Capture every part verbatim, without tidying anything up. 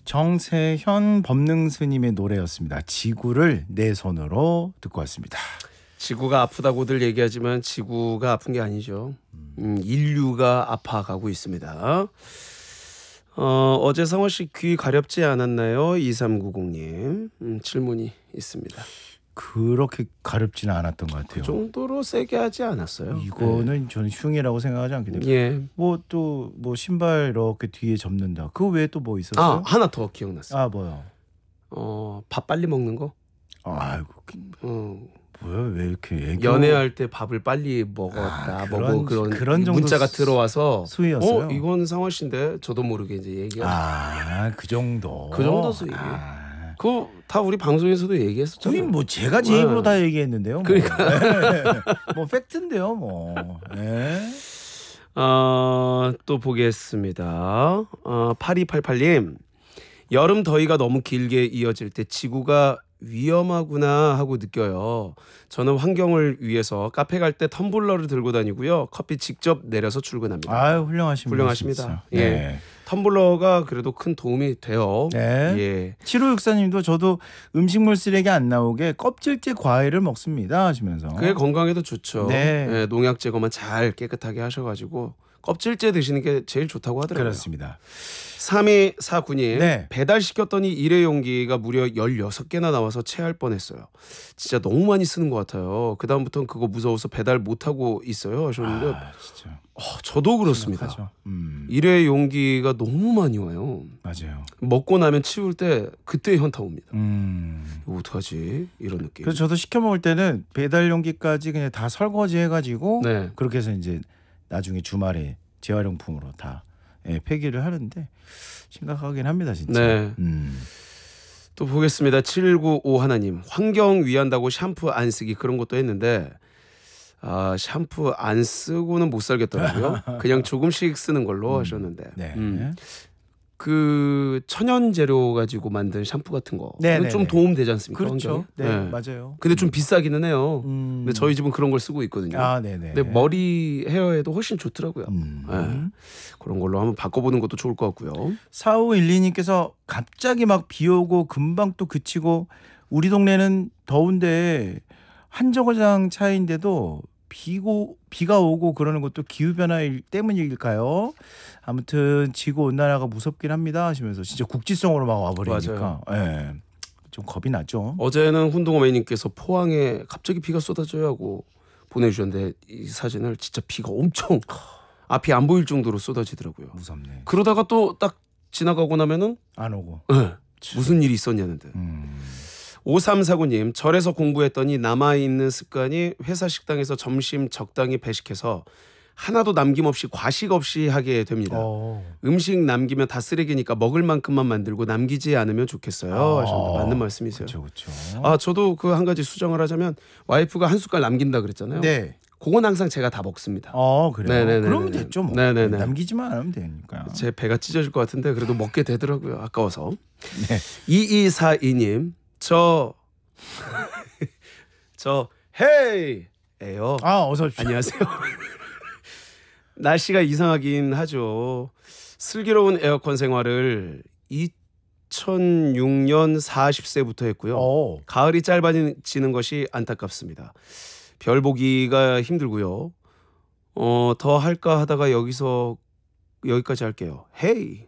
정세현 법능 스님의 노래였습니다. 지구를 내 손으로 듣고 왔습니다. 지구가 아프다고들 얘기하지만 지구가 아픈 게 아니죠. 음, 인류가 아파가고 있습니다. 어, 어제 상원 씨 귀 가렵지 않았나요? 이삼구공님 음, 질문이 있습니다. 그렇게 가렵지는 않았던 것 같아요. 그 정도로 세게 하지 않았어요. 이거는 네. 저는 흉이라고 생각하지 않게 됩니다. 예. 뭐 또 뭐 신발 이렇게 뒤에 접는다. 그거 외에 또 뭐 있었어요? 아 하나 더 기억났어요. 아 뭐요? 어, 밥 빨리 먹는 거. 아이고 어. 뭐야 왜 이렇게 애교... 연애할 때 밥을 빨리 먹었다. 아, 뭐 그런, 뭐 그런, 그런 정도 문자가 들어와서 수위였어요. 어 이건 상원 씨인데 저도 모르게 이제 얘기가. 아그 정도. 그 정도 수위. 아. 그거 다 우리 방송에서도 얘기했었잖아요. 거의 뭐 제가 제 입으로 네. 다 얘기했는데요. 뭐. 그러니까 네. 뭐 팩트인데요, 뭐. 네. 어, 또 보겠습니다. 어, 팔이팔팔님 여름 더위가 너무 길게 이어질 때 지구가 위험하구나 하고 느껴요. 저는 환경을 위해서 카페 갈 때 텀블러를 들고 다니고요. 커피 직접 내려서 출근합니다. 아유 훌륭하십니다. 훌륭하십니다. 진짜. 예. 네. 텀블러가 그래도 큰 도움이 돼요. 네. 예. 칠오육사님도 저도 음식물 쓰레기 안 나오게 껍질째 과일을 먹습니다 하시면서. 그게 건강에도 좋죠. 네. 예, 농약 제거만 잘 깨끗하게 하셔가지고 껍질째 드시는 게 제일 좋다고 하더라고요. 그렇습니다. 삼이사구님 네. 배달시켰더니 일회용기가 무려 열여섯 개나 나와서 체할 뻔했어요. 진짜 너무 많이 쓰는 것 같아요. 그 다음부터는 그거 무서워서 배달 못하고 있어요 하셨는데 아, 진짜. 어, 저도 그렇습니다. 음. 일회용기가 너무 많이 와요. 맞아요. 먹고 나면 치울 때 그때 현타 옵니다. 음. 이거 어떡하지? 이런 느낌. 그래서 저도 시켜 먹을 때는 배달 용기까지 그냥 다 설거지 해가지고 네. 그렇게 해서 이제 나중에 주말에 재활용품으로 다 예, 폐기를 하는데 심각하긴 합니다 진짜. 네. 음. 또 보겠습니다. 칠구오 하나님 환경 위한다고 샴푸 안 쓰기 그런 것도 했는데 아 샴푸 안 쓰고는 못 살겠더라고요. 그냥 조금씩 쓰는 걸로 음. 하셨는데 네. 음. 그 천연 재료 가지고 만든 샴푸 같은 거 네, 이건 네, 좀 네. 도움 되지 않습니까? 그렇죠. 환경에? 네, 맞아요. 근데 좀 비싸기는 해요. 음. 근데 저희 집은 그런 걸 쓰고 있거든요. 아, 네네. 근데 머리 헤어에도 훨씬 좋더라고요. 음. 네. 그런 걸로 한번 바꿔보는 것도 좋을 것 같고요. 사오일이님께서 갑자기 막 비 오고 금방 또 그치고 우리 동네는 더운데 한 정거장 차이인데도 비고 비가 오고 그러는 것도 기후 변화 때문일까요? 아무튼 지구 온난화가 무섭긴 합니다 하시면서 진짜 국지성으로 막 와버리니까 예. 좀 겁이 나죠. 어제는 훈동어매님께서 포항에 갑자기 비가 쏟아져요 하고 보내주셨는데 이 사진을 진짜 비가 엄청 앞이 안 보일 정도로 쏟아지더라고요. 무섭네. 그러다가 또 딱 지나가고 나면은 안 오고. 네, 무슨 일이 있었냐는데. 음. 오삼사구님 절에서 공부했더니 남아있는 습관이 회사 식당에서 점심 적당히 배식해서 하나도 남김없이 과식 없이 하게 됩니다. 어. 음식 남기면 다 쓰레기니까 먹을 만큼만 만들고 남기지 않으면 좋겠어요. 어. 하셨는데 맞는 말씀이세요. 그렇죠, 그렇죠. 아 저도 그 한 가지 수정을 하자면 와이프가 한 숟갈 남긴다 그랬잖아요. 네. 그건 항상 제가 다 먹습니다. 어 그래요. 네네네네. 그러면 됐죠 뭐. 네네네. 남기지만 않으면 되니까. 제 배가 찢어질 것 같은데 그래도 먹게 되더라고요. 아까워서. 네. 이이사이님 저 저 헤이예요. 아 어서 오십시오. 안녕하세요. 날씨가 이상하긴 하죠. 슬기로운 에어컨 생활을 이천육 년 사십 세부터 했고요. 어. 가을이 짧아지는 것이 안타깝습니다. 별 보기가 힘들고요. 어, 더 할까 하다가 여기서 여기까지 할게요. 헤이.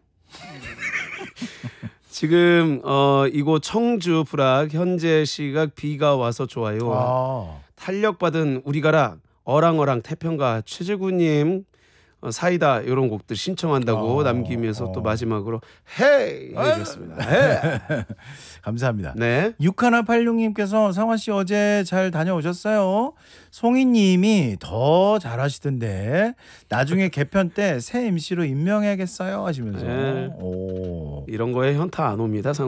지금 어, 이곳 청주 불악 현재 시각 비가 와서 좋아요. 아. 탄력받은 우리 가라 어랑어랑 태평가 최재구님 어, 사이다 이런 곡들 신청한다고 어, 남기면서 어. 또 마지막으로 헤이 해주셨습니다. 헤이. 감사합니다. 네. 육하나팔육님께서 상화 씨 어제 잘 다녀오셨어요? 송이님이 더 잘하시던데 나중에 개편 때 새 엠시로 임명해야겠어요 하시면서. 네. 오. 이런 거에 현타 안 옵니다.